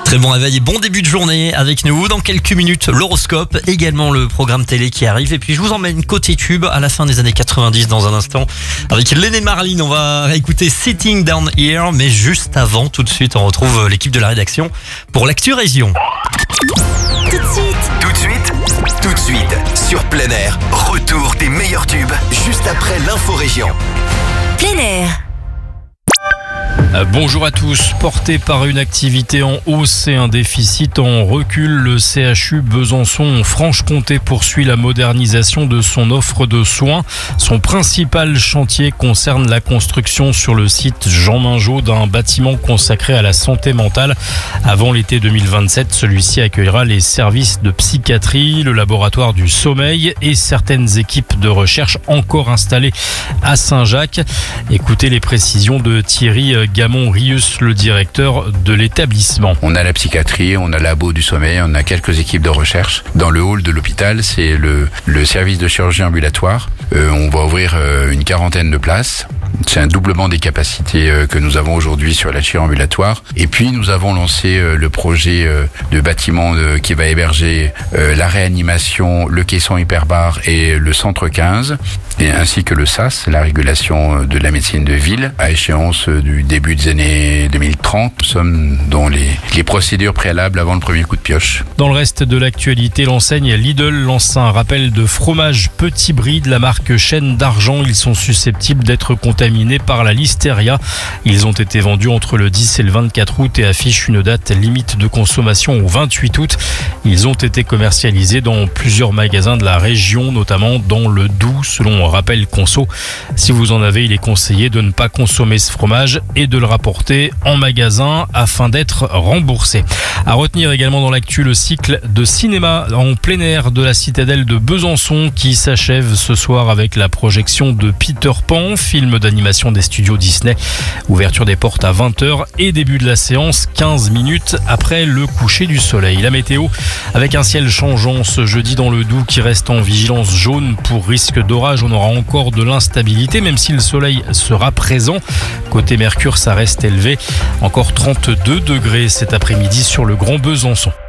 Très bon réveil et bon début de journée avec nous. Dans quelques minutes, l'horoscope, également le programme télé qui arrive. Et puis je vous emmène côté tube à la fin des années 90 dans un instant. Avec Lenné Marlin, on va réécouter Sitting Down Here. Mais juste avant, tout de suite, on retrouve l'équipe de la rédaction pour l'Actu Région. Tout de suite, sur Plein Air, retour des meilleurs tubes, juste après l'info région. Plein Air. Bonjour à tous. Porté par une activité en hausse et un déficit en recul, le CHU Besançon-Franche-Comté poursuit la modernisation de son offre de soins. Son principal chantier concerne la construction sur le site Jean Mingeot d'un bâtiment consacré à la santé mentale. Avant l'été 2027, celui-ci accueillera les services de psychiatrie, le laboratoire du sommeil et certaines équipes de recherche encore installées à Saint-Jacques. Écoutez les précisions de Thierry Gamon-Rius, le directeur de l'établissement. On a la psychiatrie, on a le labo du sommeil, on a quelques équipes de recherche. Dans le hall de l'hôpital, c'est le service de chirurgie ambulatoire. On va ouvrir une 40aine de places. C'est un doublement des capacités que nous avons aujourd'hui sur la chirurgie ambulatoire. Et puis nous avons lancé le projet de bâtiment qui va héberger la réanimation, le caisson hyperbare et le centre 15, et ainsi que le SAS, la régulation de la médecine de ville, à échéance du début des années 2030. Nous sommes dans les procédures préalables avant le premier coup de pioche. Dans le reste de l'actualité, l'enseigne Lidl lance un rappel de fromage Petit Brie de la marque Chaîne d'Argent. Ils sont susceptibles d'être contaminés par la listeria. Ils ont été vendus entre le 10 et le 24 août et affichent une date limite de consommation au 28 août. Ils ont été commercialisés dans plusieurs magasins de la région, notamment dans le Doubs, selon Rappel Conso. Si vous en avez, il est conseillé de ne pas consommer ce fromage et de le rapporter en magasin afin d'être remboursé. À retenir également dans l'actu, le cycle de cinéma en plein air de la citadelle de Besançon qui s'achève ce soir avec la projection de Peter Pan, film d'animation des studios Disney. Ouverture des portes à 20h et début de la séance 15 minutes après le coucher du soleil. La météo avec un ciel changeant ce jeudi dans le Doubs qui reste en vigilance jaune pour risque d'orage. On aura encore de l'instabilité même si le soleil sera présent. Côté Mercure, ça reste élevé. Encore 32 degrés cet après-midi sur le Grand Besançon.